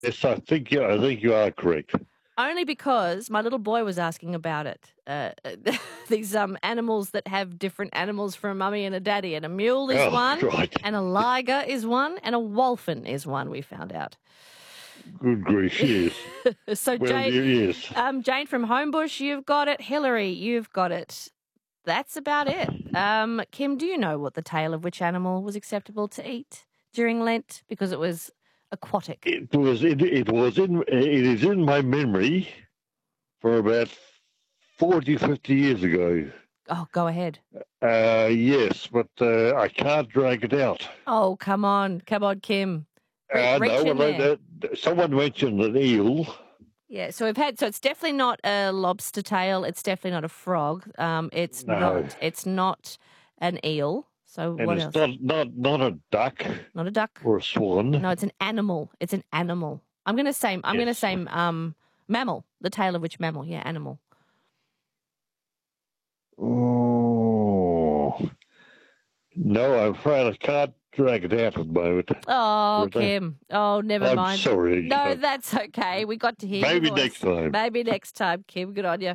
Yes, I think you are correct. Only because my little boy was asking about it. These animals that have different animals for a mummy and a daddy, and a mule is one, Right. and a liger is one, and a wolfen is one. We found out. Good grief, yes. So Well, Jane, yes. Jane from Homebush, you've got it. Hillary, you've got it. That's about it. Kim, do you know what the tail of which animal was acceptable to eat during Lent because it was aquatic? It is in my memory for about 40, 50 years ago. Oh, go ahead. Yes, but I can't drag it out. Oh, come on, Kim. Reach in No, there. someone mentioned an eel. Yeah, so it's definitely not a lobster tail. It's definitely not a frog. It's No. not an eel. So And what it's else? not a duck. Not a duck. Or a swan. No, it's an animal. It's an animal. I'm going to say mammal. The tail of which mammal? Yeah, animal. Oh. No, I'm afraid I can't drag it out at the moment. Oh, Kim. Oh, never mind. I'm sorry. No, that's okay. We got to hear Maybe your voice. next time. Maybe next time, Kim. Good on you.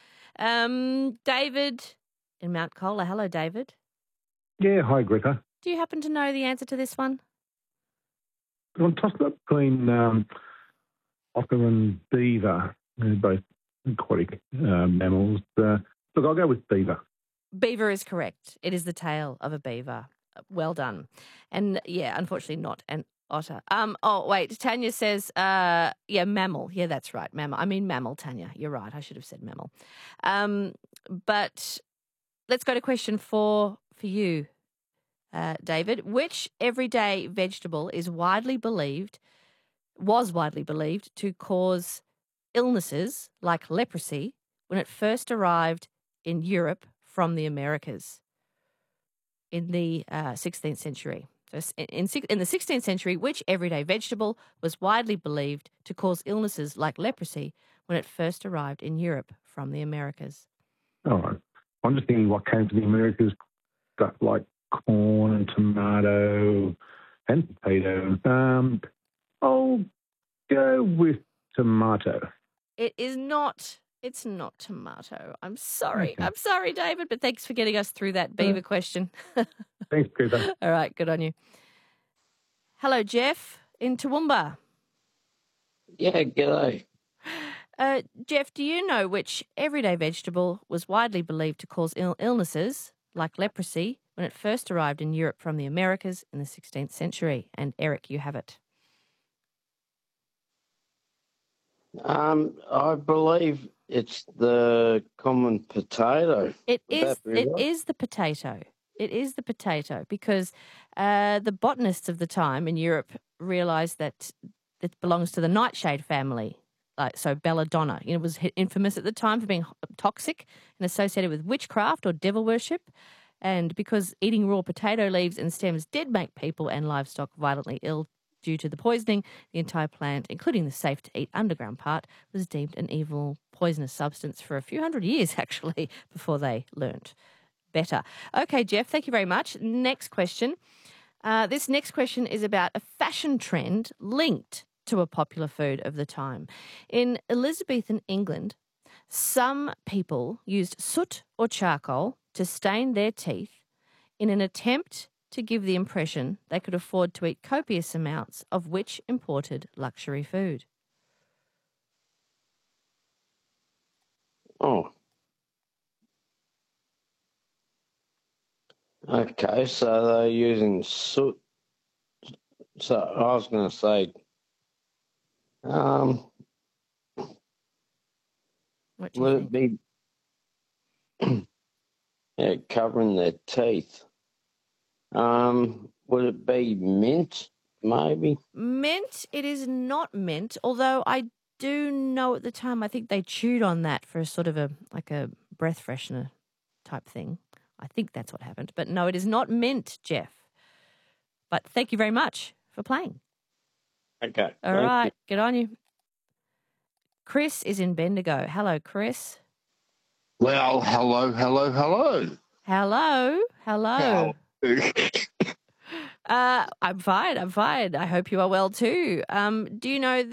David in Mount Colah. Hello, David. Yeah, hi, Greta. Do you happen to know the answer to this one? I'm tossed up between otter and beaver. They're both aquatic mammals. Look, I'll go with beaver. Beaver is correct. It is the tail of a beaver. Well done. And yeah, unfortunately not an otter. Oh, wait. Tanya says, mammal. Yeah, that's right. Mammal. I mean mammal, Tanya. You're right. I should have said mammal. But let's go to question 4 for you, David. Which everyday vegetable was widely believed to cause illnesses like leprosy when it first arrived in Europe from the Americas in the 16th century? So in the 16th century, which everyday vegetable was widely believed to cause illnesses like leprosy when it first arrived in Europe from the Americas? All right. I'm just thinking what came to the Americas, stuff like corn and tomato and potato. I'll go with tomato. It is not. It's not tomato. I'm sorry. Okay. I'm sorry, David, but thanks for getting us through that beaver question. Thanks, Greta. All right, good on you. Hello, Jeff in Toowoomba. Yeah, g'day. Jeff, do you know which everyday vegetable was widely believed to cause illnesses like leprosy when it first arrived in Europe from the Americas in the 16th century? And Eric, you have it. I believe it's the common potato. It is the potato. It is the potato because the botanists of the time in Europe realised that it belongs to the nightshade family. So belladonna, it was infamous at the time for being toxic and associated with witchcraft or devil worship. And because eating raw potato leaves and stems did make people and livestock violently ill due to the poisoning, the entire plant, including the safe-to-eat underground part, was deemed an evil, poisonous substance for a few hundred years, actually, before they learnt better. Okay, Jeff, thank you very much. Next question. This next question is about a fashion trend linked to a popular food of the time. In Elizabethan England, some people used soot or charcoal to stain their teeth in an attempt to give the impression they could afford to eat copious amounts of which imported luxury food? Oh. Okay, so they're using soot. So I was going to say, What do you think? Would it be covering their teeth? Would it be mint, maybe? Mint, it is not mint, although I do know at the time I think they chewed on that for a sort of a breath freshener type thing. I think that's what happened. But no, it is not mint, Jeff. But thank you very much for playing. Okay. All right, good on you. Chris is in Bendigo. Hello, Chris. Well, hello. Hello. I'm fine. I hope you are well too. Do you know